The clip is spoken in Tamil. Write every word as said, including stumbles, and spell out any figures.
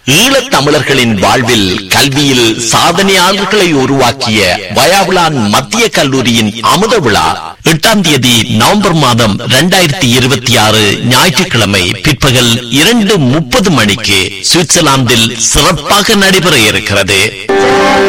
ஈழத் தமிழர்களின் வாழ்வில் கல்வியில் சாதனையாளர்களை உருவாக்கிய வயாவுலான் மத்திய கல்லூரியின் அமுத விழா எட்டாம் தேதி நவம்பர் மாதம் இரண்டாயிரத்தி இருபத்தி ஆறு ஞாயிற்றுக்கிழமை பிற்பகல் இரண்டு முப்பது மணிக்கு சுவிட்சர்லாந்தில் சிறப்பாக நடைபெற இருக்கிறது.